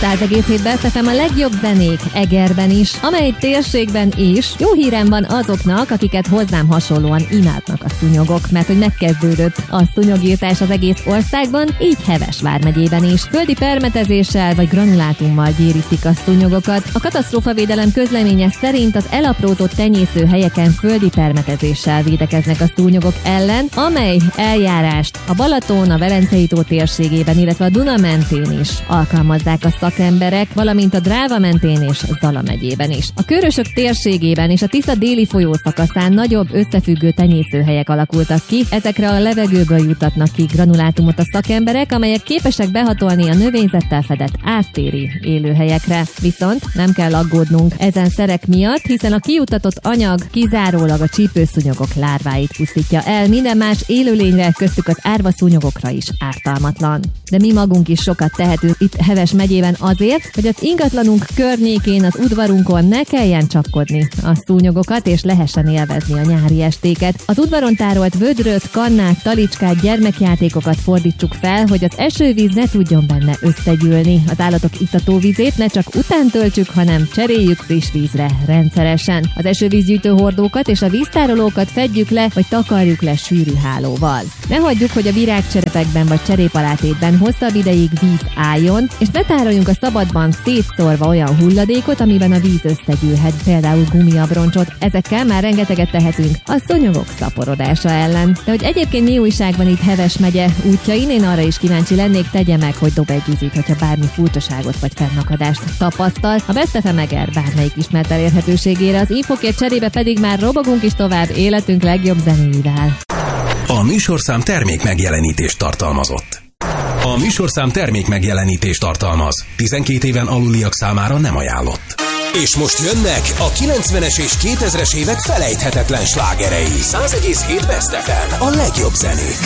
100,7 Best FM a legjobb zenék Egerben is, amely térségben is. Jó hírem van azoknak, akiket hozzám hasonlóan imádnak a szúnyogok, mert hogy megkezdődött a szúnyogírtás az egész országban, így Heves vármegyében is. Földi permetezéssel vagy granulátummal gyérítik a szúnyogokat. A katasztrófavédelem közleménye szerint az elaprózott tenyészőhelyeken földi permetezéssel védekeznek a szúnyogok ellen, amely eljárást a Balaton, a Velencei-tó térségében, illetve a Duna mentén is alkalmazzák a szakemberek, valamint a Dráva mentén és Zala megyében is. A Körösök térségében és a Tisza déli folyószakaszán nagyobb összefüggő tenyészőhelyek alakultak ki, ezekre a levegőből jutatnak ki granulátumot a szakemberek, amelyek képesek behatolni a növényzettel fedett ártéri élőhelyekre. Viszont nem kell aggódnunk ezen szerek miatt, hiszen a kijutatott anyag kizárólag a csípőszúnyogok lárváit pusztítja el, minden más élőlényre, köztük az árvaszúnyogokra is ártalmatlan. De mi magunk is sokat tehetünk itt Heves megyében azért, hogy az ingatlanunk környékén, az udvarunkon ne kelljen csapkodni a szúnyogokat, és lehessen élvezni a nyári estéket. Az udvaron tárolt vödröt, kannát, talicskát, gyermekjátékokat fordítsuk fel, hogy az esővíz ne tudjon benne összegyűlni. Az állatok ittatóvizét ne csak után töltsük, hanem cseréljük friss vízre rendszeresen. Az esővízgyűjtő hordókat és a víztárolókat fedjük le, vagy takarjuk le sűrű hálóval. Ne hagyjuk, hogy a virágcserepekben vagy cserépalátétben hosszabb ideig víz álljon, és ne tároljunk a szabadban szétszórva olyan hulladékot, amiben a víz összegyűlhet, például gumiabroncsot. Ezekkel már rengeteget tehetünk a szúnyogok szaporodása ellen. De hogy egyébként mi újság van itt Heves megye útjain, én arra is kíváncsi lennék, tegye meg, hogy dob egy üzit, hogyha bármi furcsaságot vagy fennakadást tapasztal. A Best FM Eger bármelyik ismert elérhetőségére, az infokért cserébe pedig már robogunk is tovább életünk legjobb zenéivel. A műsorszám termék megjelenítést tartalmazott. A műsorszám termék megjelenítést tartalmaz. 12 éven aluliak számára nem ajánlott. És most jönnek a 90-es és 2000-es évek felejthetetlen slágerei. 100,7 Best FM, a legjobb zenék.